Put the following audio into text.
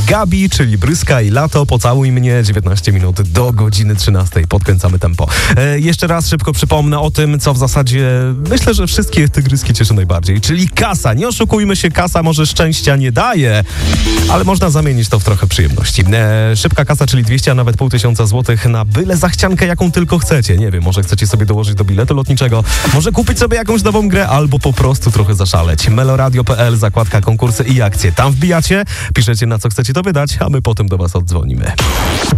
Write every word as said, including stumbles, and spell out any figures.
Gabi, czyli Bryska i Lato, Pocałuj mnie, dziewiętnaście minut do godziny trzynastej. Podkręcamy tempo. E, jeszcze raz szybko przypomnę o tym, co w zasadzie myślę, że wszystkie tygryski cieszy najbardziej, czyli kasa. Nie oszukujmy się, kasa może szczęścia nie daje, ale można zamienić to w trochę przyjemności. E, szybka kasa, czyli dwieście, a nawet pół tysiąca złotych na byle zachciankę, jaką tylko chcecie. Nie wiem, może chcecie sobie dołożyć do biletu lotniczego, może kupić sobie jakąś nową grę, albo po prostu trochę zaszaleć. meloradio kropka p l, zakładka konkursy i akcje. Tam wbijacie, piszecie, na co chcecie to wydać, a my potem do was oddzwonimy.